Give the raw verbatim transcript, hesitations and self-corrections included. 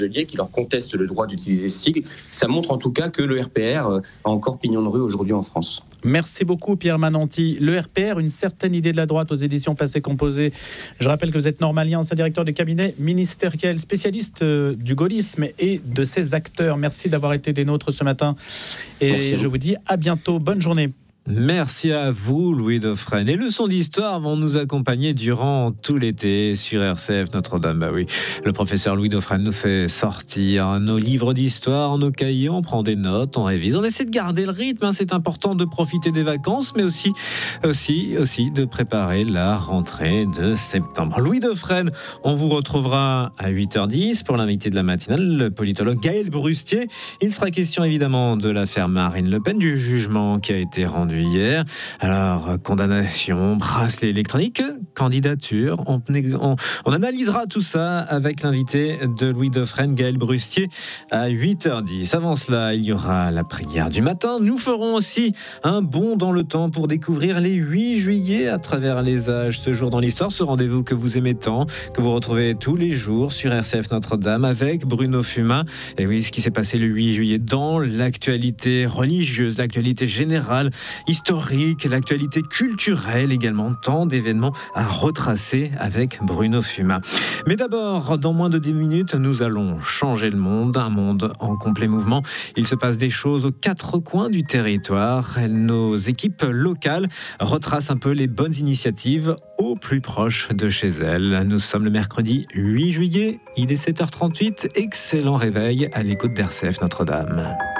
qui leur contestent le droit d'utiliser ce sigle. Ça montre en tout cas que le R P R a encore pignon de rue aujourd'hui en France. Merci beaucoup Pierre Mananti. Le R P R, une certaine idée de la droite aux éditions Passé Composé. Je rappelle que vous êtes normalien, ancien directeur de cabinet ministériel, spécialiste du gaullisme et de ses acteurs. Merci d'avoir été des nôtres ce matin. Et Merci je vous dis à bientôt. Bonne journée. Merci à vous, Louis Dauphren. Et leçons d'histoire vont nous accompagner durant tout l'été sur R C F Notre-Dame. Bah oui, le professeur Louis Dauphren nous fait sortir nos livres d'histoire, nos cahiers, on prend des notes, on révise, on essaie de garder le rythme. Hein. C'est important de profiter des vacances, mais aussi, aussi, aussi de préparer la rentrée de septembre. Louis Dauphren, on vous retrouvera à huit heures dix pour l'invité de la matinale, le politologue Gaël Brustier. Il sera question évidemment de l'affaire Marine Le Pen, du jugement qui a été rendu hier. Alors, condamnation, bracelet électronique, candidature. On, on, on analysera tout ça avec l'invité de Louis Dauphren, Gaël Brustier, à huit heures dix. Avant cela, il y aura la prière du matin. Nous ferons aussi un bond dans le temps pour découvrir les huit juillet à travers les âges. Ce jour dans l'histoire, ce rendez-vous que vous aimez tant, que vous retrouvez tous les jours sur R C F Notre-Dame avec Bruno Fumin. Et oui, ce qui s'est passé le huit juillet dans l'actualité religieuse, l'actualité générale, historique, l'actualité culturelle également, tant d'événements à retracer avec Bruno Fumin. Mais d'abord, dans moins de dix minutes, nous allons changer le monde, un monde en complet mouvement. Il se passe des choses aux quatre coins du territoire. Nos équipes locales retracent un peu les bonnes initiatives au plus proche de chez elles. Nous sommes le mercredi huit juillet, il est sept heures trente-huit. Excellent réveil à l'écoute d'R C F Notre-Dame.